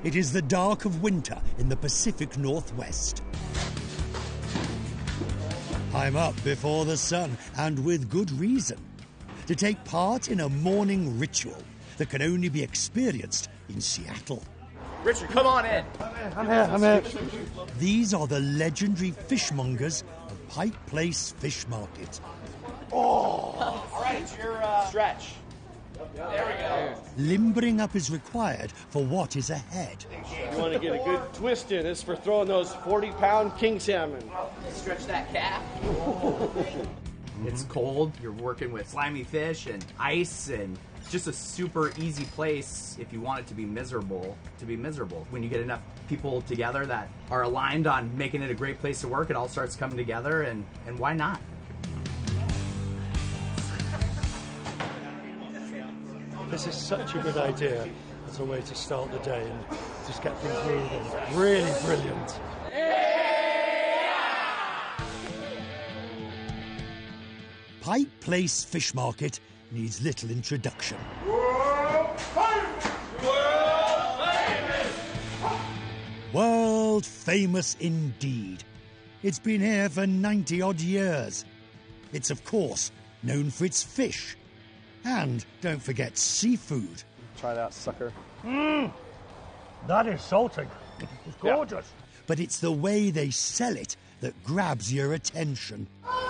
It is the dark of winter in the Pacific Northwest. I'm up before the sun, and with good reason, to take part in a morning ritual that can only be experienced in Seattle. Richard, come on in. I'm here. These are the legendary fishmongers of Pike Place Fish Market. All right, it's your stretch. There we go. Limbering up is required for what is ahead. You want to get a good twist in. This is for throwing those 40-pound king salmon. Stretch that calf. It's cold. You're working with slimy fish and ice, and it's just a super easy place if you want it to be miserable. When you get enough people together that are aligned on making it a great place to work, it all starts coming together, and why not? This is such a good idea as a way to start the day and just get things moving. Really brilliant. Pike Place Fish Market needs little introduction. World famous indeed. It's been here for 90-odd years. It's, of course, known for its fish. And don't forget seafood. Try that, sucker. That is salting. It's gorgeous. But it's the way they sell it that grabs your attention.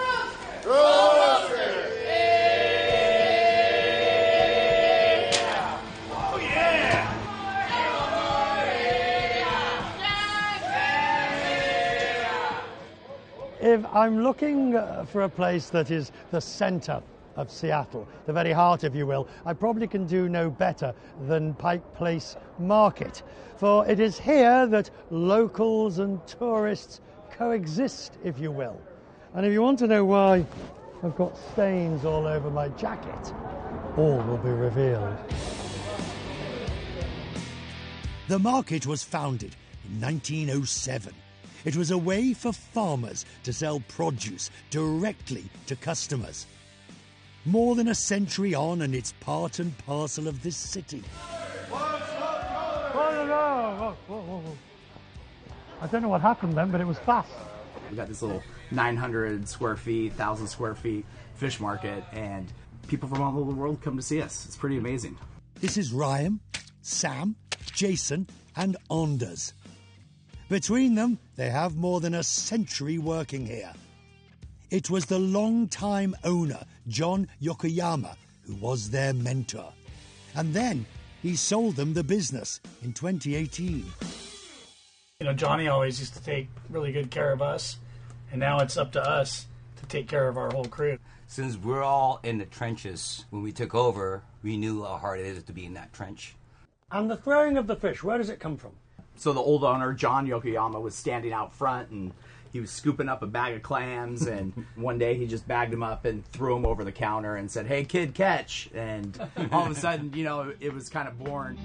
If I'm looking for a place that is the centre of Seattle, the very heart, if you will, I probably can do no better than Pike Place Market. For it is here that locals and tourists coexist, if you will. And if you want to know why I've got stains all over my jacket, all will be revealed. The market was founded in 1907. It was a way for farmers to sell produce directly to customers. More than a century on, and it's part and parcel of this city. I don't know what happened then, but it was fast. We got this little 900 square feet, 1,000 square feet fish market, and people from all over the world come to see us. It's pretty amazing. This is Ryan, Sam, Jason, and Anders. Between them, they have more than a century working here. It was the long-time owner, John Yokoyama, who was their mentor. And then he sold them the business in 2018. You know, Johnny always used to take really good care of us, and now it's up to us to take care of our whole crew. Since we're all in the trenches, when we took over, we knew how hard it is to be in that trench. And the throwing of the fish, where does it come from? So the old owner, John Yokoyama, was standing out front, and he was scooping up a bag of clams, and one day he just bagged them up and threw them over the counter and said, "Hey, kid, catch." And all of a sudden, you know, it was kind of born.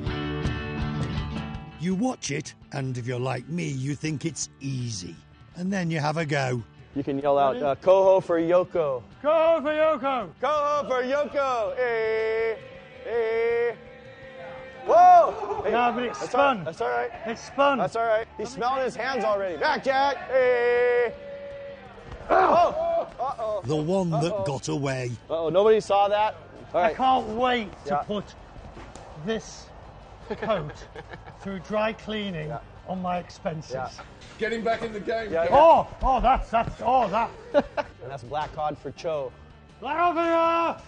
You watch it, and if you're like me, you think it's easy. And then you have a go. You can yell out, Coho for Yoko. Go for Yoko! Coho for Yoko! Hey, hey. Whoa! Hey, No, but it's spun. That's all right. It's spun. That's all right. He's smelling his hands already. Back, Jack! Hey! Oh! Uh-oh. The one that got away. Uh-oh, nobody saw that? All I right. can't wait to Yeah. put this coat through dry cleaning on my expenses. Yeah. Getting back in the game. Yeah, yeah. That. And that's black cod for Cho. Black over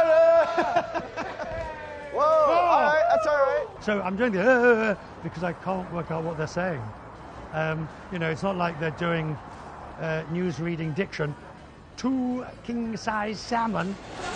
Whoa! All right, that's all right. So I'm doing the because I can't work out what they're saying. You know, it's not like they're doing news reading diction. 2 king-size salmon.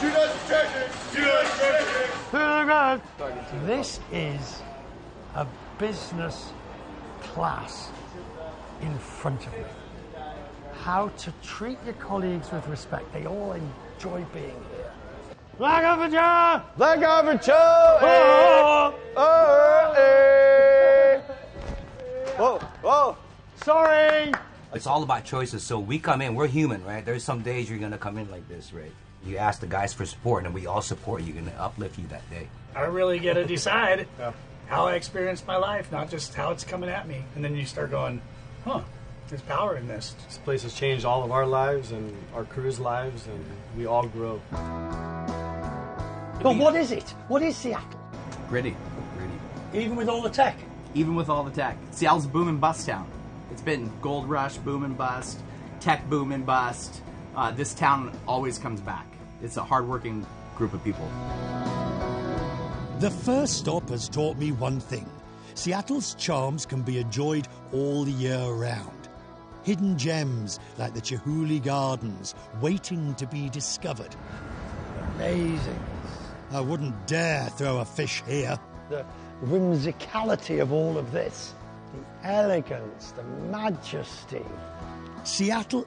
This is a business class in front of me. How to treat your colleagues with respect. They all enjoy being here. Black over Joe! Black cod for Cho! Hey! Oh, hey! Whoa, whoa! Sorry! It's all about choices. So we come in, we're human, right? There's some days you're going to come in like this, right? You ask the guys for support, and we all support you, going to uplift you that day. I really got to decide how I experienced my life, not just how it's coming at me. And then you start going, huh, there's power in this. This place has changed all of our lives and our crew's lives, and we all grow. But what is it? What is Seattle? Gritty. Even with all the tech? Even with all the tech. Seattle's boom and bust town. It's been gold rush, boom and bust, tech boom and bust. This town always comes back. It's a hardworking group of people. The first stop has taught me one thing. Seattle's charms can be enjoyed all year round. Hidden gems like the Chihuly Gardens waiting to be discovered. Amazing. I wouldn't dare throw a fish here. The whimsicality of all of this. The elegance, the majesty. Seattle